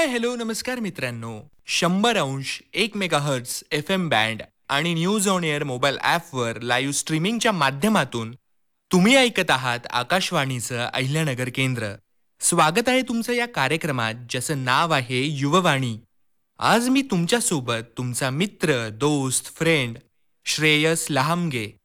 Hi hello नमस्कार मित्रांनो. 100 अंश 1 मेगाहर्ट्झ एफ एम बँड आणि न्यूज ऑन एअर मोबाईल ॲपवर लाईव्ह स्ट्रीमिंगच्या माध्यमातून तुम्ही ऐकत आहात आकाशवाणीचं अहिल्यानगर केंद्र. स्वागत आहे तुमचं या कार्यक्रमात ज्याचं नाव आहे युववाणी. आज मी तुमच्यासोबत तुमचा मित्र दोस्त फ्रेंड श्रेयस लहामगे.